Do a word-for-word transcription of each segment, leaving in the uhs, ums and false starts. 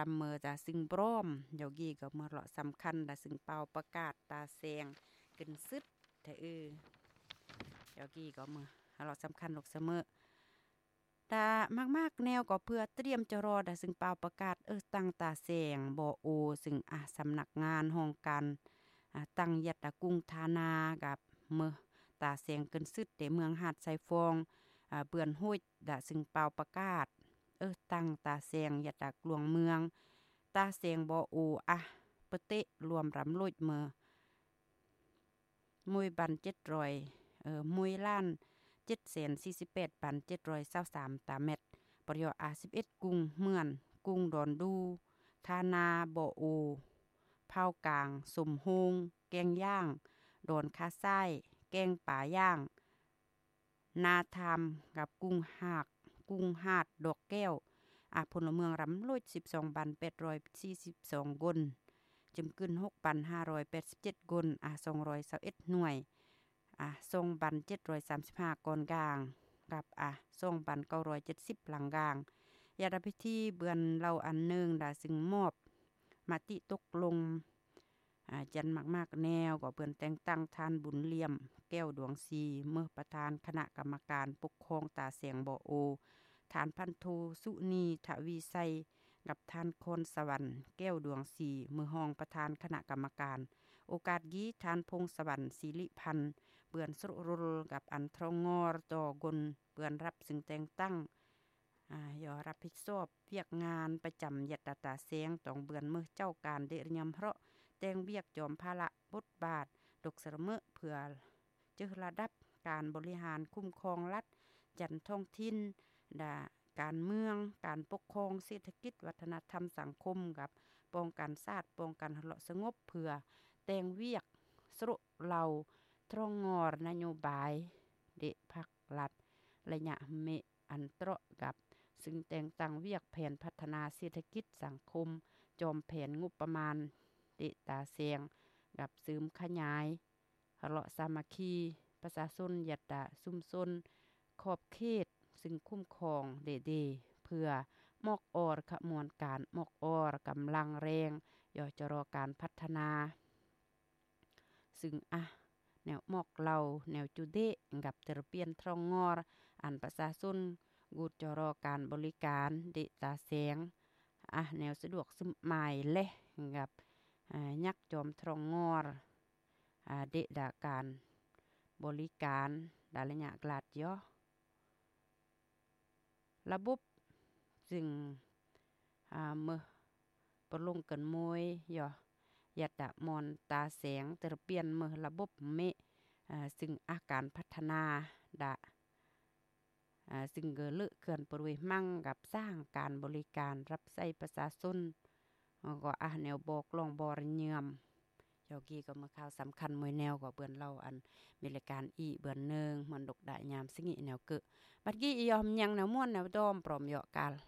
รำเมอจะซึ่งพร้อมเดี๋ยวกี้ก็มาเลาะสำคัญแต่ซึ่งเป่าประกาศตาแสงขึ้นซึดเถอะเออเดี๋ยวกี้ก็มาเลาะสำคัญหลกเสมอตามากๆแนวก็เพื่อเตรียมจะรอแต่ซึ่งเป่าประกาศเออตั้งตาแสงบ่โอซึ่งอ่ะสำนักงานห้องการอ่ะตั้งยัดตะกุ้งทานากับเมื่อตาแสงขึ้นซึดในเมืองหาดไซฟองอ่าเปื่อนห้วยดะซึ่งเป่าประกาศเออตั้งตาแสงยัดตะกลวงเมืองตาแสงบ่โออ่ะเปเตะรวมรำลุดเมื่อมวยบันเจ็ดร้อยเออมวยล้านเจ็ดแสนสี่สิบแปดพันเจ็ดร้อยยี่สิบสามตาเม็ดปริยอาสิบเอ็ดกุ้งเมือนกุ้งดอนดูทานาบ่โอเผากลางสมโฮงแกงย่างดอนคาไส้แกงป่าย่างนาทามกับกุ้งหากกุ้งหาดดอกแก้วอาพลเมืองรำลุดสิบสองพันแปดร้อยสี่สิบสองกลจำกึนหกพันห้าร้อยแปดสิบเจ็ดกลอ่ะสองร้อยยี่สิบเอ็ดหน่วยอ่ะสองพันเจ็ดร้อยสามสิบห้ากลกลางกับอ่ะสองพันเก้าร้อยเจ็ดสิบหลังกลางยาดพิธีเบือนเราอันหนึ่งดาซึ่งมอบมติตกลงอ่าจันมากๆแนวก็เปื่อนแต่งตั้งท่านบุญเลี่ยมแก้วดวงซีเมื่อประธานคณะกรรมการปกครองตาเสียงบ่โอฐานพันโทสุนีทวีไซกับท่านคนสวรรค์แก้วดวงสีมือห้องประธานคณะกรรมการโอกาสยี้ท่านพงสวรรค์ศิริพันธ์เปื่อนสรุลกับอันทรงงอรต่อกลเปื่อนรับซึ่งแต่งตั้งอ่ายอรับผิดชอบเวียกงานประจำยัดตาตาเสียงต้องเบือนมือเจ้าการเดรยมเพราะแต่งเวียกจอมภาระบทบาทดกเสมอเพื่อเจอระดับการบริหารคุ้มครองรัฐจันท้องถิ่นดาการเมืองการปกครองเศรษฐกิจวัฒนธรรมสังคมกับป้องกันชาติป้องกันหลาะสงบเพื่อแต่งเวียกสรุเราทรองงอรนโยบายเดพักรัฐระยะเมอันตรกับซึ่งแต่งตั้งเวียกแผนพัฒนาเศรษฐกิจสังคมจอมแผนงบประมาณเดตาเสียงกับซึมขยายหลาะสามัคคีประชาชนยัดตาซุ่มซนขอบเขตซึ่งคุ้มครองเดเดเพื่อมอกออรขมวลการมอกออรกำลังแรงย่อจะรอการพัฒนาซึ่งอ่ะแนวมอกเราแนวจุเดกับเตรเปียนทรองงอรอันประชาชนกูจะรอการบริการเดตาแสงอ่ะแนวสะดวกสบายและกับอ่ายักจอมทรองงอรอ่าเดดาการบริการดาระยะกลาดย่อระบบซึ่งอ่าเมื่อประลงกันมวยย่อยัดดะมอนตาแสงเตรเปียนเมื่อระบบเมอ่าซึ่งอาการพัฒนาดะอ่าซึ่งเกิดเลือกเขื่อนปรวยมั่งกับสร้างการบริการรับใช้ประชาชนก็อ่ะแนวบอกลองบอรเยื่อมเจ้ากี้ก็มาข่าวสำคัญมวยแนวก็เบือนเราอันมีรายการอีเบือนเนืองมันดกดะยามสิงิแนวเกะบัดกี้ยอมยังแนวม่วนแนวดอมปลอมเหาะกาล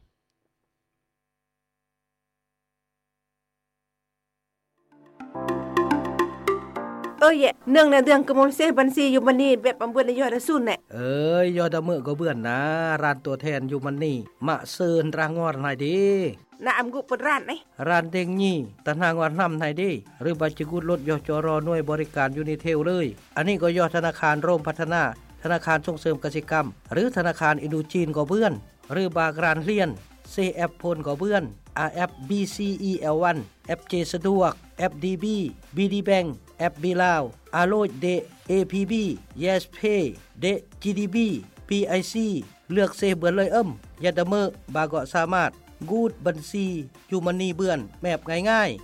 เอ้ยเนื่องในเดือนกมลเซบัญชีอยู่มันนี่แบบอำเภอนายอดสุนน่ะเอ้ยยอดมื้อก็เบื่อนนะร้านตัวแทนอยู่มันนี่มาเซินรางงอดให้ดีน่ะอำกุเปิดร้านไหนร้านเต็งยี่ตะนางอนนำให้ดีหรือบัญชีกุดรถยจรหน่วยบริการยูนิเทลเลยอันนี้ก็ยอดธนาคารร่มพัฒนาธนาคารส่งเสริมกสิกรรมหรือธนาคารอินโดจีนก็เบื่อนหรือบากรานเรียน ซี เอฟ พลก็เบื่อน อาร์ เอฟ บี ซี อี แอล วัน เอฟ เจ สะดวก เอฟ ดี บี บี ดี Bank เอฟ บี ลาว อาโลดเด เอ พี บี Yes Pay เด จี ดี บี พี ไอ ซี เลือกเซเบื่อนเลยเอิ่มยาดะเมอบาก็สามารถกูดบัญชีอยู่มันนี่เบื่อนแมบง่ายๆ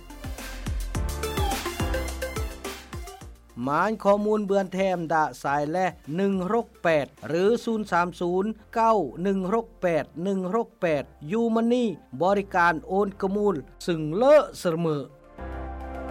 หมายข้อมูลเบือนแถมดะสายและหนึ่งหกแปดหรือศูนย์ สาม ศูนย์ เก้า หนึ่ง หก แปด หนึ่ง หก แปดอยู่มันนี่บริการโอนกระมูลซึ่งเลอะเสมอ